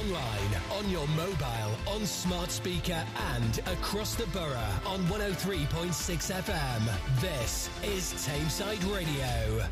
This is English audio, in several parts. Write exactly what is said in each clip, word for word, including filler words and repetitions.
online, on your mobile, on smart speaker and across the borough on one oh three point six F M. This is Tameside Radio.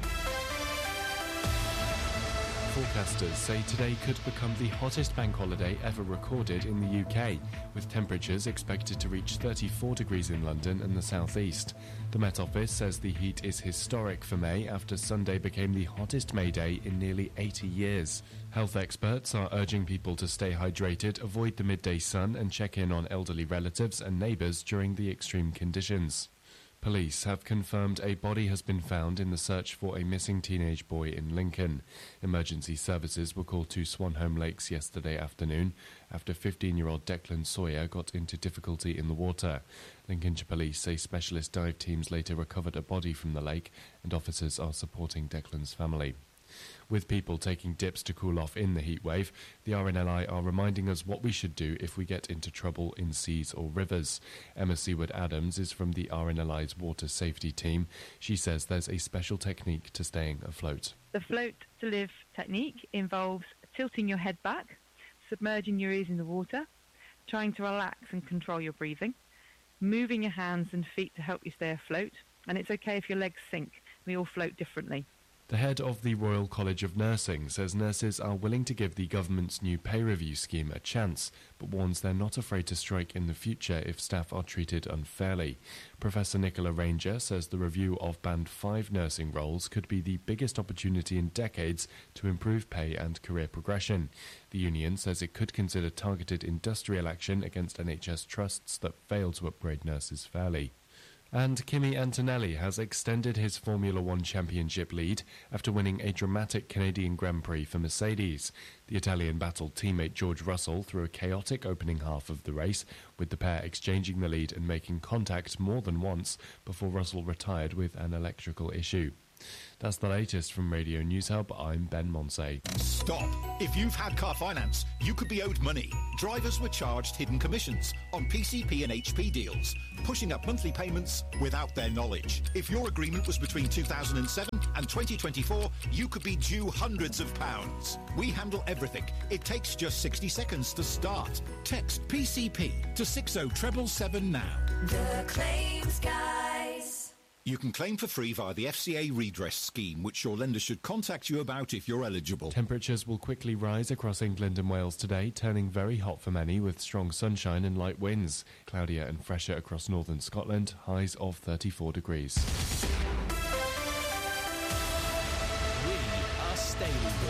Forecasters say today could become the hottest bank holiday ever recorded in the U K, with temperatures expected to reach thirty-four degrees in London and the southeast. The Met Office says the heat is historic for May after Sunday became the hottest May day in nearly eighty years. Health experts are urging people to stay hydrated, avoid the midday sun and check in on elderly relatives and neighbours during the extreme conditions. Police have confirmed a body has been found in the search for a missing teenage boy in Lincoln. Emergency services were called to Swanholme Lakes yesterday afternoon after fifteen-year-old Declan Sawyer got into difficulty in the water. Lincolnshire Police say specialist dive teams later recovered a body from the lake and officers are supporting Declan's family. With people taking dips to cool off in the heatwave, the R N L I are reminding us what we should do if we get into trouble in seas or rivers. Emma Seward-Adams is from the R N L I's water safety team. She says there's a special technique to staying afloat. The float to live technique involves tilting your head back, submerging your ears in the water, trying to relax and control your breathing, moving your hands and feet to help you stay afloat, and it's okay if your legs sink. We all float differently. The head of the Royal College of Nursing says nurses are willing to give the government's new pay review scheme a chance, but warns they're not afraid to strike in the future if staff are treated unfairly. Professor Nicola Ranger says the review of Band five nursing roles could be the biggest opportunity in decades to improve pay and career progression. The union says it could consider targeted industrial action against N H S trusts that fail to upgrade nurses fairly. And Kimi Antonelli has extended his Formula One championship lead after winning a dramatic Canadian Grand Prix for Mercedes. The Italian battled teammate George Russell through a chaotic opening half of the race, with the pair exchanging the lead and making contact more than once before Russell retired with an electrical issue. That's the latest from Radio News Hub. I'm Ben Monsey. Stop. If you've had car finance, you could be owed money. Drivers were charged hidden commissions on P C P and H P deals, pushing up monthly payments without their knowledge. If your agreement was between two thousand seven and twenty twenty-four, you could be due hundreds of pounds. We handle everything. It takes just sixty seconds to start. Text P C P to six oh seven seven now. The Claims Guys. You can claim for free via the F C A redress scheme, which your lender should contact you about if you're eligible. Temperatures will quickly rise across England and Wales today, turning very hot for many with strong sunshine and light winds. Cloudier and fresher across northern Scotland, highs of thirty-four degrees. We are staying